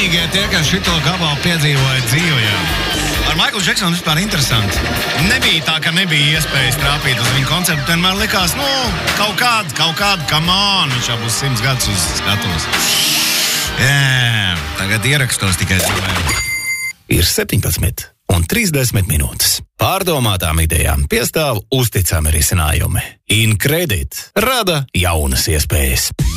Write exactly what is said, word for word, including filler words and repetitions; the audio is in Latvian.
vienīgie tie, kas šito gabalu piedzīvoja dzīvajā. Ar Maiklu Džeksonu vispār interesanti. Nebija tā, ka nebija iespējas trāpīt uz viņu koncertu. Vienmēr likās, nu, kaut kāda, kaut kāda, come on, viņš jau būs simts gadus uz skatuves. Jā, tagad ierakstos tikai dzīvē. Ir septiņpadsmit un trīsdesmit minūtes. Pārdomātām idejām piestāv uzticami risinājumi. InCredit rada jaunas iespējas.